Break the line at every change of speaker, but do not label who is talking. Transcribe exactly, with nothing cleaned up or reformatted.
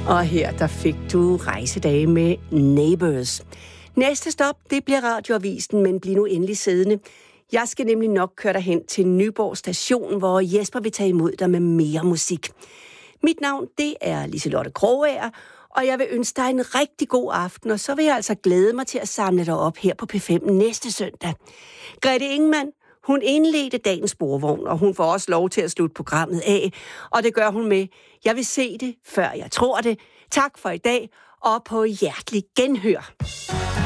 Og her der fik du rejsedage med Neighbours. Næste stop, det bliver Radioavisen, men bliv nu endelig siddende. Jeg skal nemlig nok køre dig hen til Nyborg Station, hvor Jesper vil tage imod dig med mere musik. Mit navn, det er Liselotte Krogager, og jeg vil ønske dig en rigtig god aften, og så vil jeg altså glæde mig til at samle dig op her på P fem næste søndag. Grete Ingemann, hun indledte dagens sporvogn, og hun får også lov til at slutte programmet af, og det gør hun med: jeg vil se det, før jeg tror det. Tak for i dag, og på hjertelig genhør.